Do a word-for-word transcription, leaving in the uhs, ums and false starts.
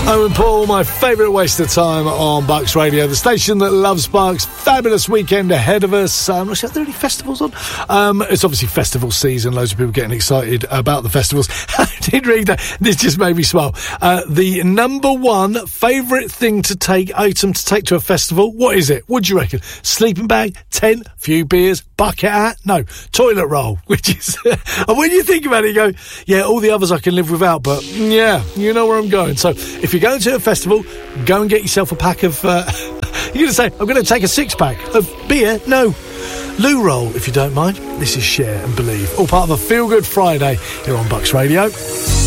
Owen Paul, my favourite waste of time on Bucks Radio, the station that loves Bucks. Fabulous weekend ahead of us. I'm not sure, are there any festivals on? Um, it's obviously festival season. Loads of people getting excited about the festivals. I did read that. This just made me smile. Uh, the number one favourite thing to take, item to take to a festival, what is it? What do you reckon? Sleeping bag, tent, few beers, bucket hat? No, toilet roll, which is... and when you think about it, you go, yeah, all the others I can live without, but yeah, you know where I'm going. So if you're going to a festival, go and get yourself a pack of... Uh, you're going to say, I'm going to take a six-pack of beer? No. Loo Roll, if you don't mind. This is Share and Believe. All part of a Feel Good Friday here on Bucks Radio.